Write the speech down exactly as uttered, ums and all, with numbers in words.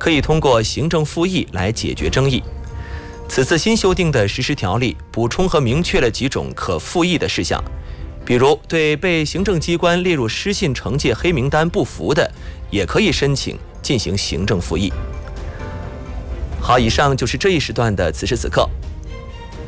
可以通过行政复议来解决争议。此次新修订的实施条例补充和明确了几种可复议的事项，比如对被行政机关列入失信惩戒黑名单不服的，也可以申请进行行政复议。好，以上就是这一时段的此时此刻。